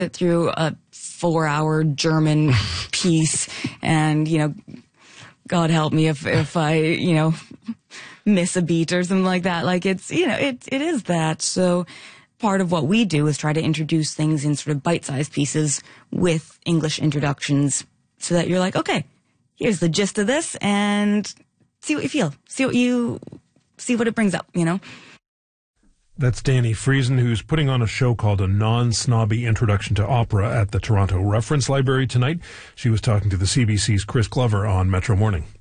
it through a 4-hour German piece, and, God help me if I, miss a beat or something like that. Like, it's, it is that. So part of what we do is try to introduce things in sort of bite-sized pieces with English introductions so that you're like, okay, here's the gist of this, and see what you feel. See what it brings up, That's Dani Friesen, who's putting on a show called A Non-Snobby Introduction to Opera at the Toronto Reference Library tonight. She was talking to the CBC's Chris Glover on Metro Morning.